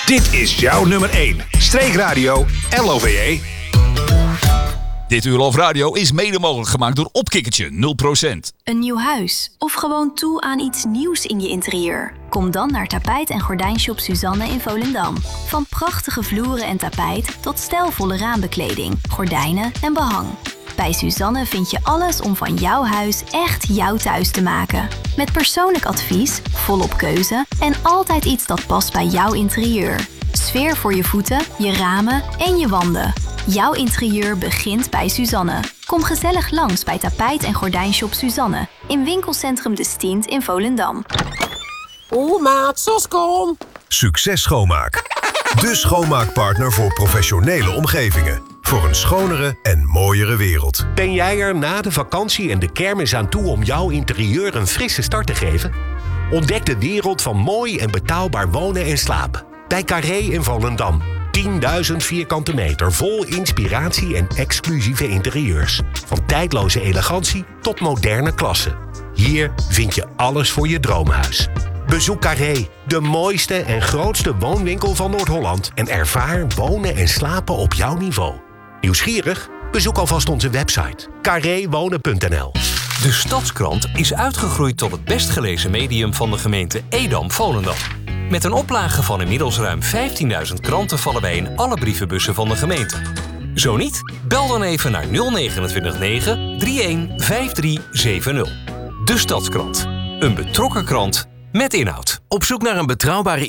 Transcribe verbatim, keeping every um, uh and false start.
Dit is jouw nummer één. Streekradio L O V E. Dit uur Love Radio is mede mogelijk gemaakt door Opkikkertje nul procent. Een nieuw huis of gewoon toe aan iets nieuws in je interieur? Kom dan naar Tapijt en Gordijnshop Suzanne in Volendam. Van prachtige vloeren en tapijt tot stijlvolle raambekleding, gordijnen en behang. Bij Suzanne vind je alles om van jouw huis echt jouw thuis te maken. Met persoonlijk advies, volop keuze en altijd iets dat past bij jouw interieur. Sfeer voor je voeten, je ramen en je wanden. Jouw interieur begint bij Suzanne. Kom gezellig langs bij Tapijt en Gordijnshop Suzanne in winkelcentrum De Stient in Volendam. Oeh, maat, sos kom! Succes Schoonmaak. De schoonmaakpartner voor professionele omgevingen. Voor een schonere en mooiere wereld. Ben jij er na de vakantie en de kermis aan toe om jouw interieur een frisse start te geven? Ontdek de wereld van mooi en betaalbaar wonen en slapen. Bij Carré in Volendam. tienduizend vierkante meter vol inspiratie en exclusieve interieurs. Van tijdloze elegantie tot moderne klasse. Hier vind je alles voor je droomhuis. Bezoek Carré, de mooiste en grootste woonwinkel van Noord-Holland. En ervaar wonen en slapen op jouw niveau. Nieuwsgierig? Bezoek alvast onze website carréwonen punt n l. De Stadskrant is uitgegroeid tot het best gelezen medium van de gemeente Edam-Volendam. Met een oplage van inmiddels ruim vijftienduizend kranten vallen wij in alle brievenbussen van de gemeente. Zo niet? Bel dan even naar nul twee negen drie een vijf drie zeven nul. De Stadskrant. Een betrokken krant met inhoud. Op zoek naar een betrouwbare